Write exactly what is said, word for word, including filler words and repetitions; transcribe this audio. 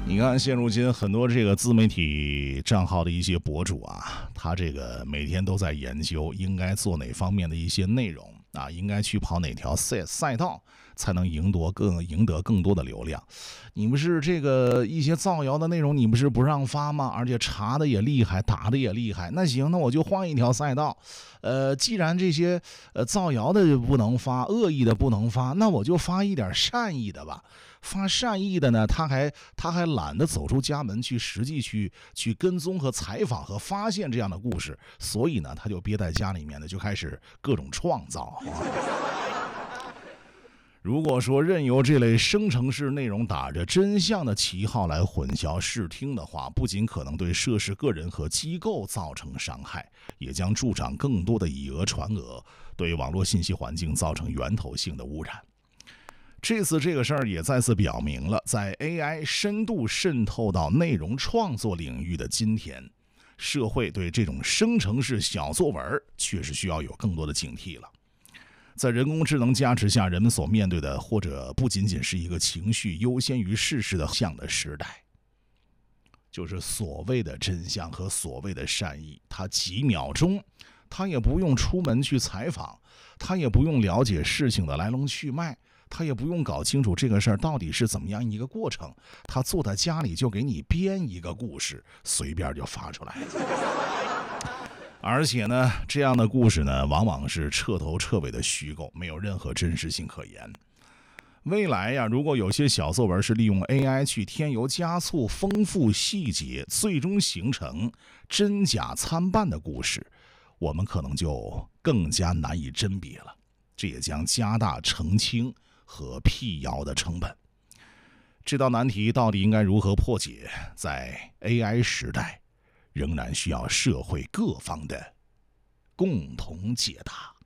你看现如今很多这个自媒体账号的一些博主啊，他这个每天都在研究应该做哪方面的一些内容啊，应该去跑哪条赛赛道才能赢得更赢得更多的流量。你不是这个一些造谣的内容你不是不让发吗？而且查的也厉害，打的也厉害，那行，那我就换一条赛道。呃，既然这些呃造谣的不能发，恶意的不能发，那我就发一点善意的吧。发善意的呢，他还他还懒得走出家门去实际去去跟踪和采访和发现这样的故事，所以呢，他就憋在家里面呢，就开始各种创造。如果说任由这类生成式内容打着真相的旗号来混淆视听的话，不仅可能对涉事个人和机构造成伤害，也将助长更多的以讹传讹，对网络信息环境造成源头性的污染。这次这个事儿也再次表明了，在 A I 深度渗透到内容创作领域的今天，社会对这种生成式小作文确实需要有更多的警惕了。在人工智能加持下，人们所面对的或者不仅仅是一个情绪优先于事实的向的时代，就是所谓的真相和所谓的善意，它几秒钟他也不用出门去采访，他也不用了解事情的来龙去脉，他也不用搞清楚这个事儿到底是怎么样一个过程，他坐在家里就给你编一个故事，随便就发出来了。而且呢，这样的故事呢，往往是彻头彻尾的虚构，没有任何真实性可言。未来呀，如果有些小作文是利用 A I 去添油加醋、丰富细节，最终形成真假参半的故事，我们可能就更加难以甄别了。这也将加大澄清和辟谣的成本。这道难题到底应该如何破解，在 A I 时代仍然需要社会各方的共同解答。